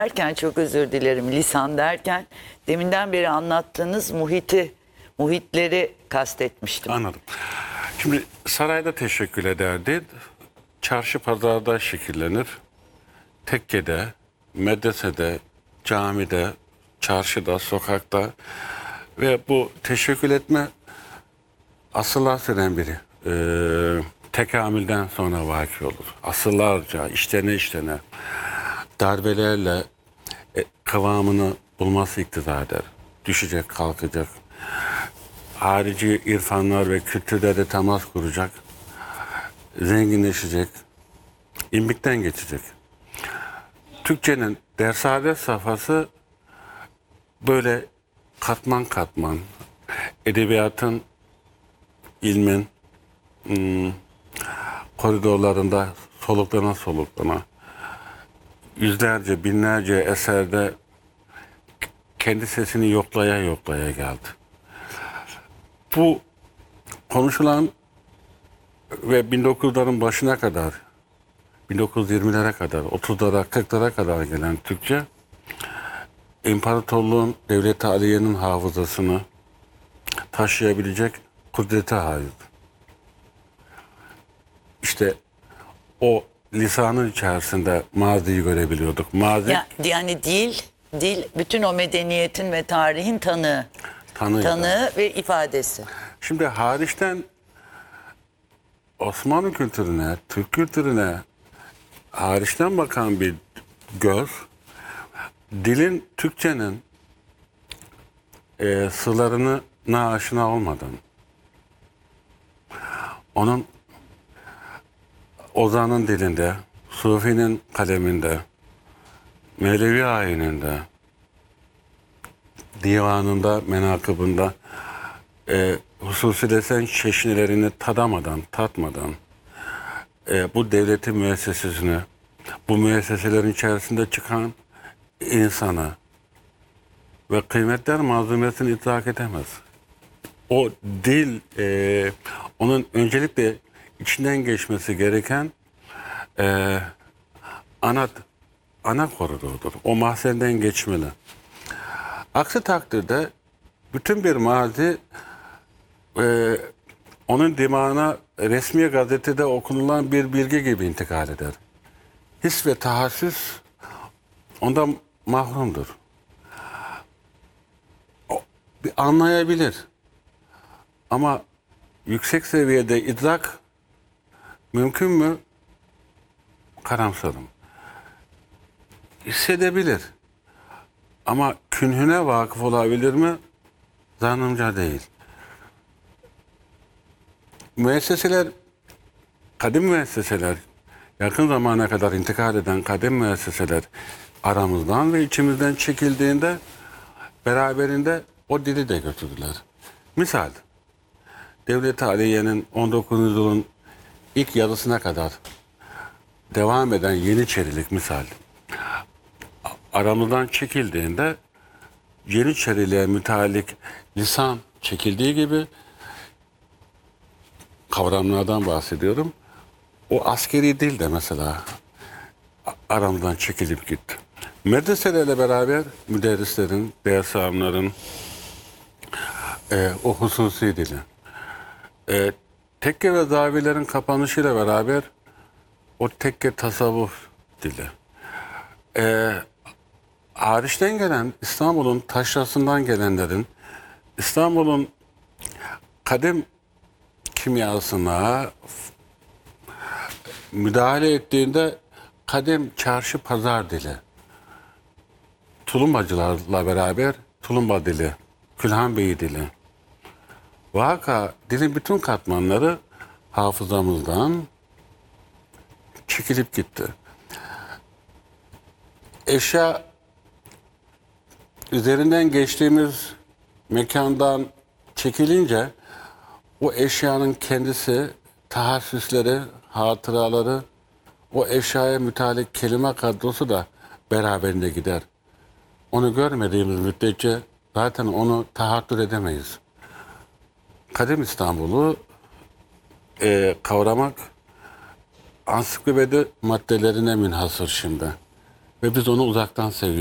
derken çok özür dilerim, lisan derken deminden beri anlattığınız muhitleri kastetmiştim. Anladım. Şimdi sarayda teşekkül ederdi. Çarşı pazarda şekillenir. Tekkede, medresede, camide, çarşıda, sokakta ve bu teşekkül etme asırlar süren biri. Tekamülden sonra vaki olur. Asırlarca işlene darbelerle kıvamını bulması iktidar eder. Düşecek, kalkacak. Harici irfanlar ve kültürlerde temas kuracak. Zenginleşecek. İmbikten geçecek. Türkçenin dersadet safhası böyle katman katman. Edebiyatın, ilmin koridorlarında soluklana yüzlerce, binlerce eserde kendi sesini yoklaya geldi. Bu konuşulan ve 1900'ların başına kadar, 1920'lere kadar, 30'lara, 40'lara kadar gelen Türkçe, imparatorluğun, Devlet-i Aliye'nin hafızasını taşıyabilecek kudrete ait. İşte o lisanın içerisinde maziyi görebiliyorduk. Mazi Yani dil bütün o medeniyetin ve tarihin tanığı ve ifadesi. Şimdi hariçten Osmanlı kültürüne, Türk kültürüne hariçten bakan bir göz, dilin, Türkçenin sırlarına aşina olmadan, onun Ozan'ın dilinde, Sufi'nin kaleminde, Mevlevi ayininde, divanında, menakıbında hususi desen çeşnilerini tatmadan bu devletin müessesesine, bu müesseselerin içerisinde çıkan insana ve kıymetler manzumesini idrak edemez. O dil, onun öncelikle içinden geçmesi gereken ana koridordur. O mahzenden geçmeli. Aksi takdirde bütün bir mazi onun dimağına resmi gazetede okunulan bir bilgi gibi intikal eder. His ve tahassüs ondan mahrumdur. Bir anlayabilir. Ama yüksek seviyede idrak mümkün mü? Karamsarım. Hissedebilir. Ama künhüne vakıf olabilir mi? Zannımca değil. Müesseseler, kadim müesseseler, yakın zamana kadar intikal eden kadim müesseseler aramızdan ve içimizden çekildiğinde beraberinde o dili de götürdüler. Misal, Devlet-i Aliye'nin 19. yüzyılın ilk yarısına kadar devam eden Yeniçerilik misal, aramızdan çekildiğinde Yeniçeriliğe müteallik lisan çekildiği gibi kavramlardan bahsediyorum. O askeri dil de mesela aramızdan çekilip gitti. Medreselerle beraber müderrislerin, ders alimlerin o hususi dili. Tekke ve zavilerin kapanışıyla beraber o tekke tasavvuf dili. Hariçten gelen, İstanbul'un taşrasından gelenlerin, İstanbul'un kadim kimyasına müdahale ettiğinde kadim çarşı pazar dili, tulumbacılarla beraber tulumba dili, Külhan Bey dili. Vaka dilin bütün katmanları hafızamızdan çekilip gitti. Eşya üzerinden geçtiğimiz mekandan çekilince o eşyanın kendisi, tahassüsleri, hatıraları, o eşyaya mütalik kelime kadrosu da beraberinde gider. Onu görmediğimiz müddetçe zaten onu tahattür edemeyiz. Kadim İstanbul'u kavramak ansiklopedi maddelerine münhasır şimdi. ve biz onu uzaktan seviyoruz.